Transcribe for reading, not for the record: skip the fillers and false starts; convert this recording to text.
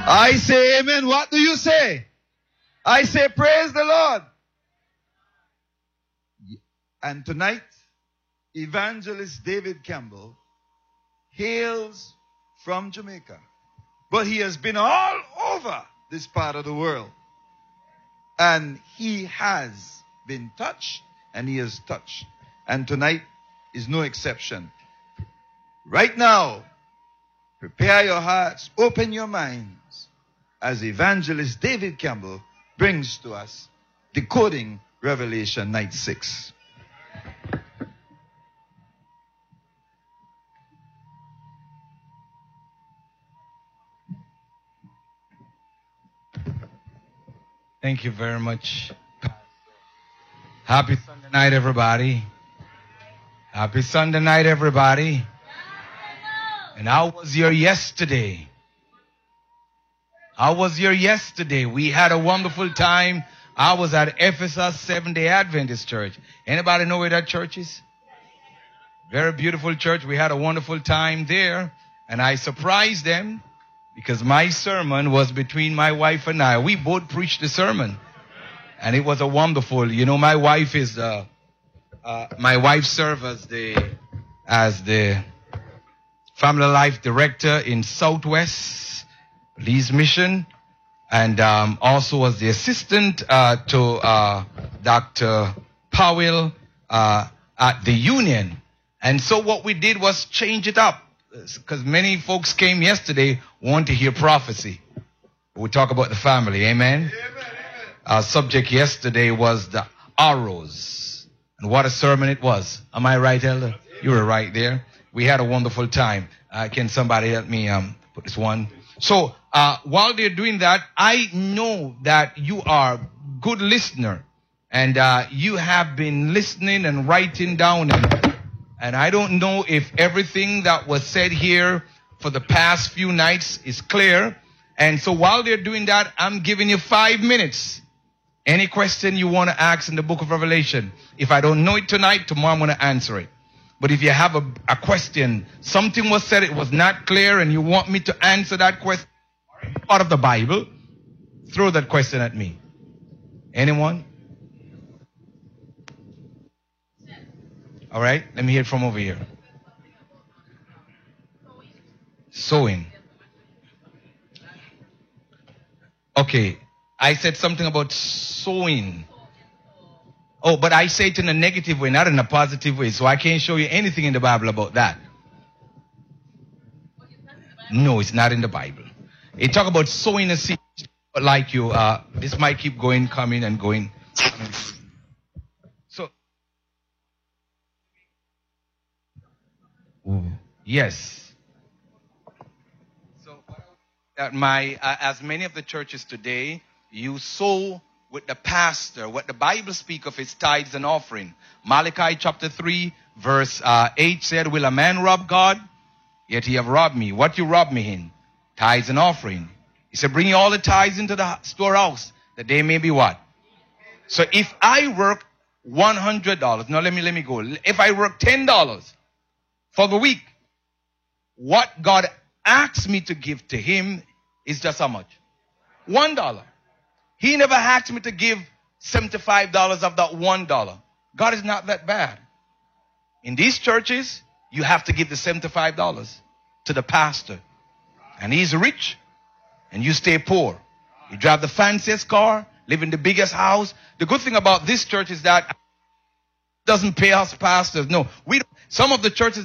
I say amen. What do you say? I say praise the Lord. And tonight, Evangelist David Campbell hails from Jamaica. But he has been all over this part of the world. And he has been touched, and he is touched. And tonight is no exception. Right now, prepare your hearts, open your minds, as Evangelist David Campbell brings to us Decoding Revelation Night 6. Thank you very much. Happy Sunday night, everybody. Happy Sunday night, everybody. And how was your yesterday? How was your yesterday? We had a wonderful time. I was at Ephesus Seventh-day Adventist Church. Anybody know where that church is? Very beautiful church. We had a wonderful time there. And I surprised them because my sermon was between my wife and I. We both preached the sermon. And it was a wonderful, my wife is, my wife served as the Family Life Director in Southwest Lee's Mission, and also was the assistant to Dr. Powell at the Union. And so what we did was change it up, because many folks came yesterday want to hear prophecy. We talk about the family, amen? Our subject yesterday was the arrows, and what a sermon it was. Am I right, Elder? You were right there. We had a wonderful time. Can somebody help me put this one? So while they're doing that, I know that you are a good listener, and you have been listening and writing down. And I don't know if everything that was said here for the past few nights is clear. And so while they're doing that, I'm giving you 5 minutes. Any question you want to ask in the book of Revelation. If I don't know it tonight, tomorrow I'm going to answer it. But if you have a question, something was said, it was not clear, and you want me to answer that question out of the Bible, throw that question at me. Anyone? All right, let me hear it from over here. Sowing. Okay, I said something about sowing. Oh, but I say it in a negative way, not in a positive way. So I can't show you anything in the Bible about that. No, it's not in the Bible. It talk about sowing a seed like you. This might keep going, coming and going. So, yes. So, that as many of the churches today, you sow with the pastor. What the Bible speak of is tithes and offering. Malachi chapter 3 verse 8 said, will a man rob God? Yet he have robbed me. What you rob me in? Tithes and offering. He said, bring all the tithes into the storehouse, that they may be what? So if I work $100, now let me go. If I work $10 for the week, what God asks me to give to him is just how much? $1. He never asked me to give $75 of that $1. God is not that bad. In these churches, you have to give the $75 to the pastor. And he's rich, and you stay poor. You drive the fanciest car, live in the biggest house. The good thing about this church is that it doesn't pay us pastors. No, we don't. Some of the churches